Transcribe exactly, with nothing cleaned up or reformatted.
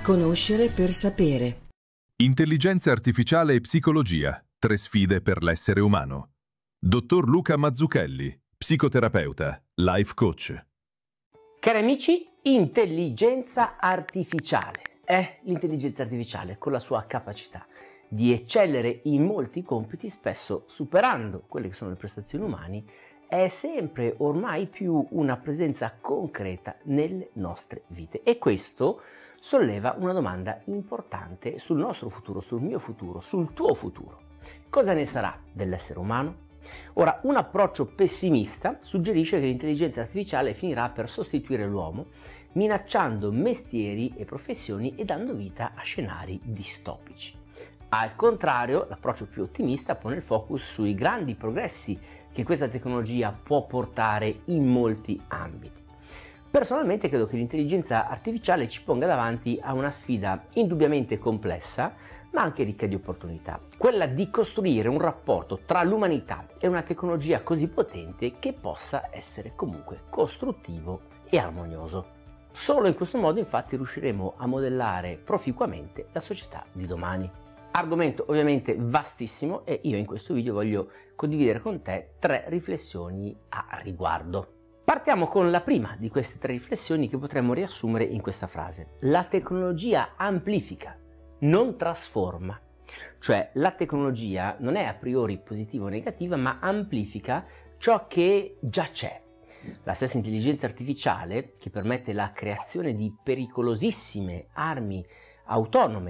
Conoscere per sapere. Intelligenza artificiale e psicologia. Tre sfide per l'essere umano. Dottor Luca Mazzucchelli, psicoterapeuta, life coach. Cari amici, intelligenza artificiale. È l'intelligenza artificiale con la sua capacità di eccellere in molti compiti, spesso superando quelle che sono le prestazioni umane, è sempre ormai più una presenza concreta nelle nostre vite. E questo solleva una domanda importante sul nostro futuro, sul mio futuro, sul tuo futuro. Cosa ne sarà dell'essere umano? Ora, un approccio pessimista suggerisce che l'intelligenza artificiale finirà per sostituire l'uomo, minacciando mestieri e professioni e dando vita a scenari distopici. Al contrario, l'approccio più ottimista pone il focus sui grandi progressi che questa tecnologia può portare in molti ambiti. Personalmente credo che l'intelligenza artificiale ci ponga davanti a una sfida indubbiamente complessa, ma anche ricca di opportunità, quella di costruire un rapporto tra l'umanità e una tecnologia così potente che possa essere comunque costruttivo e armonioso. Solo in questo modo infatti riusciremo a modellare proficuamente la società di domani. Argomento ovviamente vastissimo e io in questo video voglio condividere con te tre riflessioni a riguardo. Partiamo con la prima di queste tre riflessioni che potremmo riassumere in questa frase. La tecnologia amplifica, non trasforma. Cioè la tecnologia non è a priori positiva o negativa, ma amplifica ciò che già c'è. La stessa intelligenza artificiale, che permette la creazione di pericolosissime armi autonome